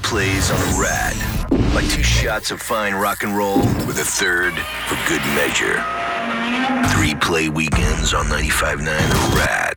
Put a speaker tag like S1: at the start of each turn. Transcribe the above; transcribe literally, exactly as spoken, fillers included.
S1: plays on the Rad. Like two shots of fine rock and roll with a third for good measure. Three play weekends on ninety-five point nine The Rad.